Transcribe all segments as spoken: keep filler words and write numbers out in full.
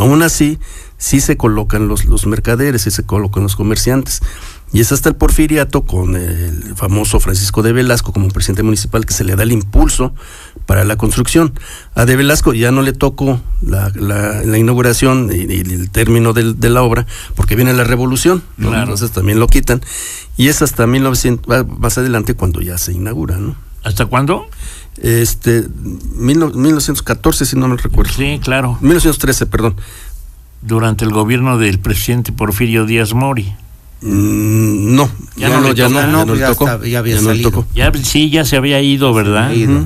Aún así, sí se colocan los, los mercaderes, sí se colocan los comerciantes. Y es hasta el Porfiriato, con el famoso Francisco de Velasco como presidente municipal, que se le da el impulso para la construcción. A de Velasco ya no le tocó la, la, la inauguración y, y el término del, de la obra, porque viene la revolución, ¿no? Claro. Entonces también lo quitan. Y es hasta mil novecientos, más adelante, cuando ya se inaugura, ¿no? ¿Hasta cuándo? Este, mil, mil novecientos catorce, si no me recuerdo. Sí, claro. mil novecientos trece, perdón. Durante el gobierno del presidente Porfirio Díaz Mori. Mm, no, ya, ya no, no, le ya toca, no, no, ya no ya, le tocó. está, ya había ya salido. No ya, sí, ya se había ido, ¿verdad? Se había ido, uh-huh.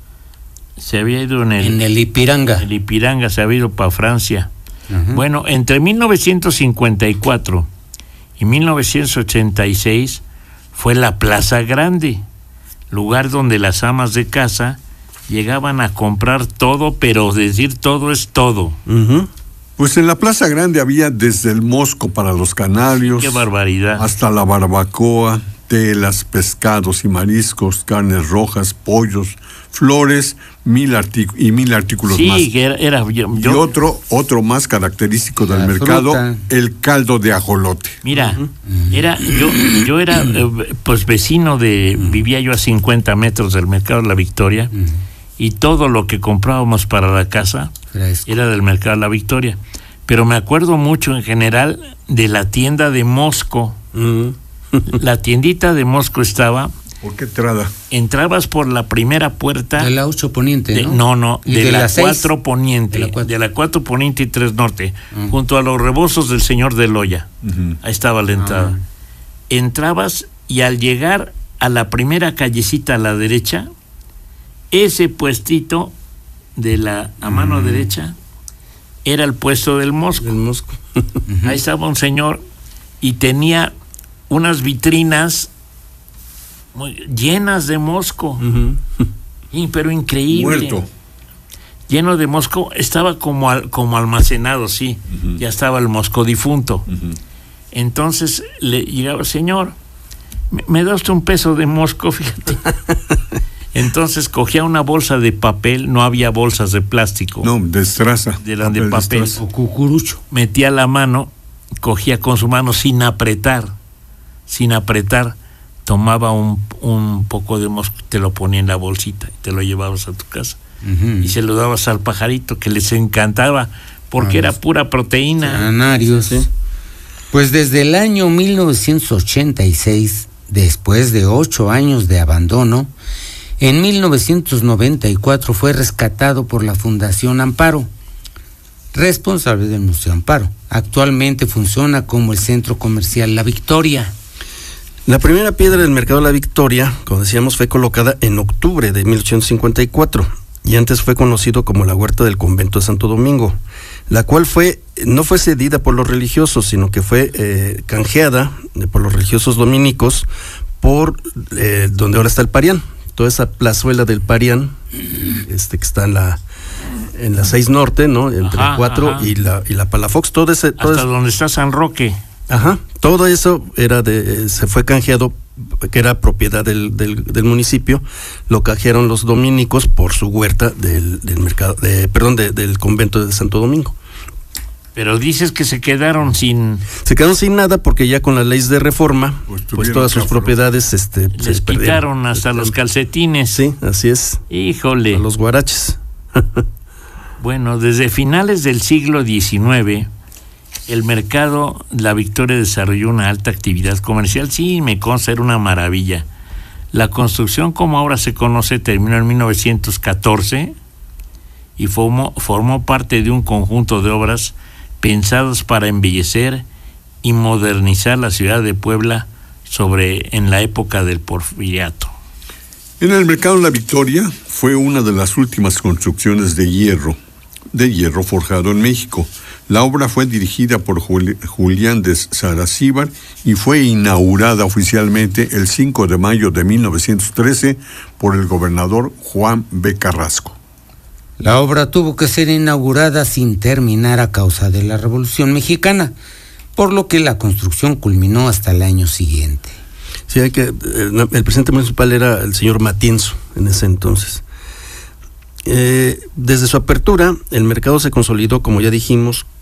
Se había ido en el, en el Ipiranga. El Ipiranga se había ido para Francia. Uh-huh. Bueno, entre mil novecientos cincuenta y cuatro y mil novecientos ochenta y seis fue la Plaza Grande, lugar donde las amas de casa llegaban a comprar todo, pero decir todo es todo. Uh-huh. Pues en la Plaza Grande había desde el mosco para los canarios. ¡Qué barbaridad! Hasta la barbacoa, telas, pescados y mariscos, carnes rojas, pollos, flores, mil artic- y mil artículos sí, más. Sí, era, era yo, y otro, otro más característico del la mercado, fruta. El caldo de ajolote. Mira, uh-huh. era yo, yo era eh, pues vecino de, uh-huh. vivía yo a cincuenta metros del mercado de la Victoria, uh-huh. y todo lo que comprábamos para la casa Fresco. Era del mercado de la Victoria. Pero me acuerdo mucho en general de la tienda de Mosco. Uh-huh. La tiendita de Mosco estaba... ¿Por qué entrada? Entrabas por la primera puerta... De la ocho Poniente, de, ¿no? No, no, de, de la cuatro Poniente. De la cuatro. De la cuatro Poniente y tres Norte. Uh-huh. Junto a los rebozos del señor de Loya. Uh-huh. Ahí estaba la entrada. Uh-huh. Entrabas y al llegar a la primera callecita a la derecha, ese puestito de la a mano uh-huh. derecha era el puesto del Mosco. El Mosco. Uh-huh. Ahí estaba un señor y tenía unas vitrinas muy llenas de Mosco. Uh-huh. Y, pero increíble. Muerto. Lleno de Mosco, estaba como al, como almacenado, sí. Uh-huh. Ya estaba el Mosco difunto. Uh-huh. Entonces le llegaba, señor, ¿me, me da usted un peso de Mosco? Fíjate. Entonces cogía una bolsa de papel, no había bolsas de plástico. No, de estraza. De la de papel. De o cucurucho. Metía la mano, cogía con su mano sin apretar, sin apretar, tomaba un, un poco de Mosco, te lo ponía en la bolsita y te lo llevabas a tu casa. Uh-huh. Y se lo dabas al pajarito, que les encantaba, porque ah, era pura proteína. Canarios. ¿Sí? Pues desde el año mil novecientos ochenta y seis, después de ocho años de abandono, en mil novecientos noventa y cuatro fue rescatado por la Fundación Amparo, responsable del Museo Amparo. Actualmente funciona como el centro comercial La Victoria. La primera piedra del mercado de La Victoria, como decíamos, fue colocada en octubre de mil ochocientos cincuenta y cuatro y antes fue conocido como la Huerta del Convento de Santo Domingo, la cual fue no fue cedida por los religiosos, sino que fue eh, canjeada por los religiosos dominicos por eh, donde ahora está el Parián. Toda esa plazuela del Parián, este que está en la en la seis Norte, ¿no? Entre ajá, cuatro ajá. y la y la Palafox, todo ese todo hasta ese, donde está San Roque. Ajá, todo eso era de se fue canjeado, que era propiedad del, del, del municipio, lo canjearon los dominicos por su huerta del, del mercado, de, perdón, de, del convento de Santo Domingo. Pero dices que se quedaron sin... Se quedaron sin nada porque ya con las leyes de reforma, pues, pues todas sus propiedades este, les se quitaron hasta les los calcetines. Sí, así es. Híjole. A los guaraches. Bueno, desde finales del siglo diecinueve, el mercado La Victoria desarrolló una alta actividad comercial. Sí, me consta, era una maravilla. La construcción, como ahora se conoce, terminó en mil novecientos catorce y formó, formó parte de un conjunto de obras pensados para embellecer y modernizar la ciudad de Puebla sobre en la época del Porfiriato. En el mercado La Victoria fue una de las últimas construcciones de hierro, de hierro forjado en México. La obra fue dirigida por Juli, Julián de Saracíbar y fue inaugurada oficialmente el cinco de mayo de mil novecientos trece por el gobernador Juan B. Carrasco. La obra tuvo que ser inaugurada sin terminar a causa de la Revolución Mexicana, por lo que la construcción culminó hasta el año siguiente. Sí, hay que el, el presidente municipal era el señor Matienzo en ese entonces. Eh, desde su apertura, el mercado se consolidó, como ya dijimos,